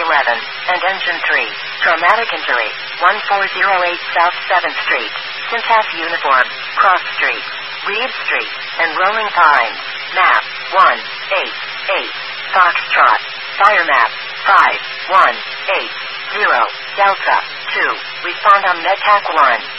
11, and Engine 3, traumatic injury, 1408 South 7th Street, Syntax Uniform, Cross Street, Reed Street, and Rolling Pines. Map 188 Foxtrot. Fire map 5180 Delta 2. Respond on MedTac 1.